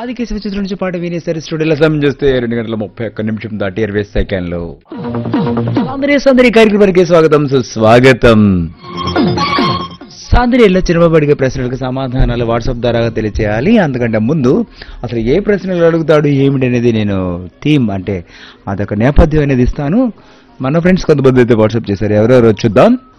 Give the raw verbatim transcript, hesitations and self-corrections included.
ఆదికేశవ చిత్రం నుంచి పాట వినేసరి స్టూడియోలో సమయం చేస్తే రెండు గంటల ముప్పై ఒక్క నిమిషం దాటి ఇరవై సెకండ్లు సాంద్రియ సందరి కార్యక్రమానికి స్వాగతం సుస్వాగతం. సాంద్రియాలో చిరుబాబు అడిగే ప్రశ్నలకు సమాధానాలు వాట్సాప్ ద్వారా తెలియచేయాలి. అందుకంటే ముందు అసలు ఏ ప్రశ్నలు అడుగుతాడు ఏమిటి అనేది నేను థీమ్ అంటే అదొక నేపథ్యం అనేది ఇస్తాను. మన ఫ్రెండ్స్ కొంతమంది అయితే వాట్సాప్ చేశారు, ఎవరెవరు చూద్దాం.